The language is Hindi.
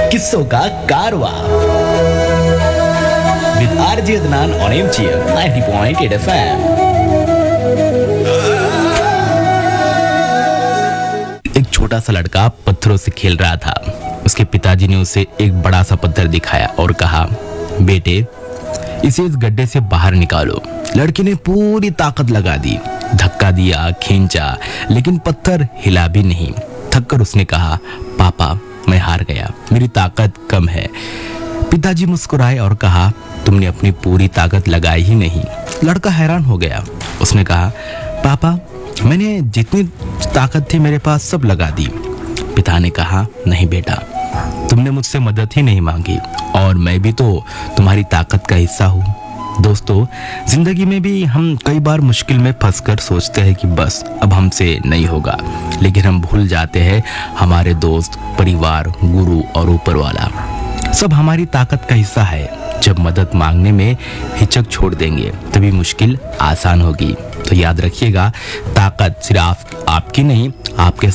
किस्सों का कारवा with RJ Adnan on MTM 90.8 FM. एक छोटा सा लड़का पत्थरों से खेल रहा था। उसके पिताजी ने उसे एक बड़ा सा पत्थर दिखाया और कहा, बेटे इसे इस गड्ढे से बाहर निकालो। लड़के ने पूरी ताकत लगा दी, धक्का दिया, खींचा, लेकिन पत्थर हिला भी नहीं। थक कर उसने कहा, पापा मैं हार गया, मेरी ताकत कम है। पिताजी मुस्कुराए और कहा, तुमने अपनी पूरी ताकत लगाई ही नहीं। लड़का हैरान हो गया। उसने कहा, पापा मैंने जितनी ताकत थी मेरे पास सब लगा दी। पिता ने कहा, नहीं बेटा, तुमने मुझसे मदद ही नहीं मांगी और मैं भी तो तुम्हारी ताकत का हिस्सा हूँ। दोस्तों, जिंदगी में भी हम कई बार मुश्किल में फंसकर सोचते हैं कि बस अब हमसे नहीं होगा, लेकिन हम भूल जाते हैं हमारे दोस्त, परिवार, गुरु और ऊपर वाला सब हमारी ताकत का हिस्सा है। जब मदद मांगने में हिचक छोड़ देंगे तभी मुश्किल आसान होगी। तो याद रखिएगा, ताकत सिर्फ आपकी नहीं, आपके